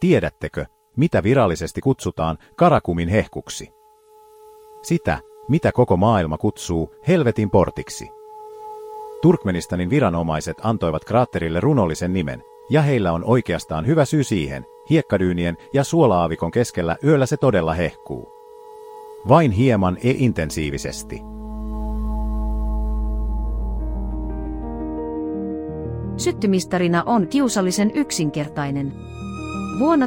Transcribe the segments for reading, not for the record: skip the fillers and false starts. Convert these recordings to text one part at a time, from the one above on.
Tiedättekö, mitä virallisesti kutsutaan Karakumin hehkuksi? Sitä, mitä koko maailma kutsuu helvetin portiksi. Turkmenistanin viranomaiset antoivat kraatterille runollisen nimen, ja heillä on oikeastaan hyvä syy siihen. Hiekkadyynien ja suola-aavikon keskellä yöllä se todella hehkuu. Vain hieman intensiivisesti. Syttymistarina on kiusallisen yksinkertainen. Vuonna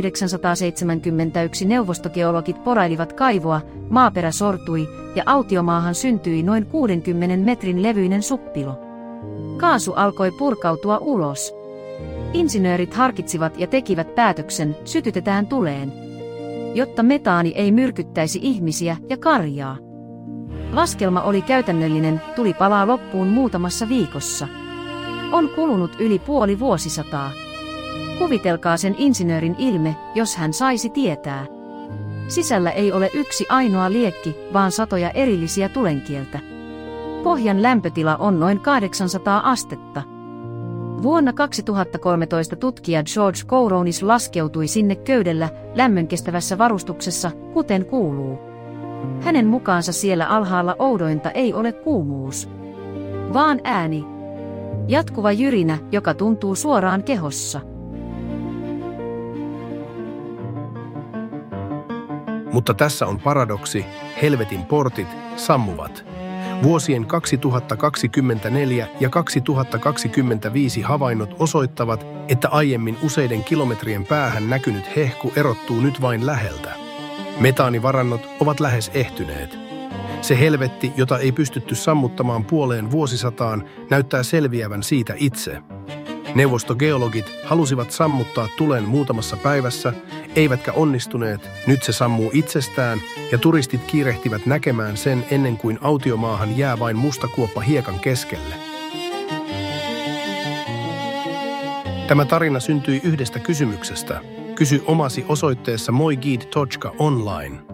1971 neuvostogeologit porailivat kaivoa, maaperä sortui ja autiomaahan syntyi noin 60 metrin levyinen suppilo. Kaasu alkoi purkautua ulos. Insinöörit harkitsivat ja tekivät päätöksen, sytytetään tuleen, jotta metaani ei myrkyttäisi ihmisiä ja karjaa. Laskelma oli käytännöllinen, tuli palaa loppuun muutamassa viikossa. On kulunut yli puoli vuosisataa. Kuvitelkaa sen insinöörin ilme, jos hän saisi tietää. Sisällä ei ole yksi ainoa liekki, vaan satoja erillisiä tulenkieltä. Pohjan lämpötila on noin 800 astetta. Vuonna 2013 tutkija George Kourounis laskeutui sinne köydellä lämmönkestävässä varustuksessa, kuten kuuluu. Hänen mukaansa siellä alhaalla oudointa ei ole kuumuus, vaan ääni. Jatkuva jyrinä, joka tuntuu suoraan kehossa. Mutta tässä on paradoksi, helvetin portit sammuvat. Vuosien 2024 ja 2025 havainnot osoittavat, että aiemmin useiden kilometrien päähän näkynyt hehku erottuu nyt vain läheltä. Metaanivarannot ovat lähes ehtyneet. Se helvetti, jota ei pystytty sammuttamaan puoleen vuosisataan, näyttää selviävän siitä itse. Neuvostogeologit halusivat sammuttaa tulen muutamassa päivässä, eivätkä onnistuneet, nyt se sammuu itsestään ja turistit kiirehtivät näkemään sen ennen kuin autiomaahan jää vain musta kuoppa hiekan keskelle. Tämä tarina syntyi yhdestä kysymyksestä. Kysy omasi osoitteessa moigid.online.